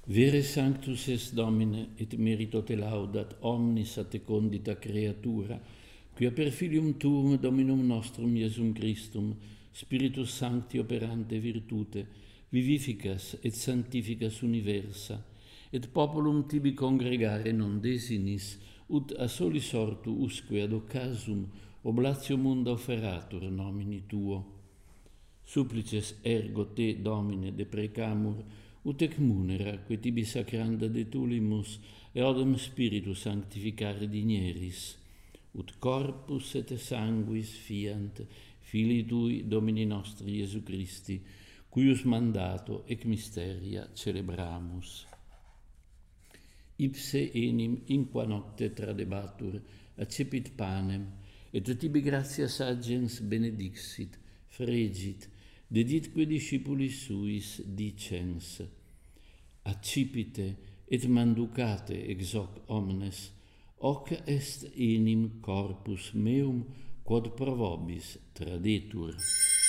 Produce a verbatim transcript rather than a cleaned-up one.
Vere sanctus es Domine, et merito te laudat omnis a te condita creatura, quia per filium tuum Dominum nostrum Iesum Christum, Spiritus Sancti operante virtute, vivificas et sanctificas universa, et populum tibi congregare non desinis, ut a soli sortu usque ad occasum oblatio munda offeratur nomini tuo. Supplices ergo te, Domine, deprecamur, ut ec munera, que tibi sacranda detulimus, eodem Spiritus sanctificare digneris, ut corpus et sanguis fiant Filii Tui, Domini nostri Iesu Christi, cuius mandato ec mysteria celebramus. Ipse enim in qua nocte tradebatur, accepit panem, et tibi gratias agens benedixit, fregit, deditque discipulis suis dicens, accipite et manducate ex hoc omnes, hoc est enim corpus meum quod pro vobis tradetur.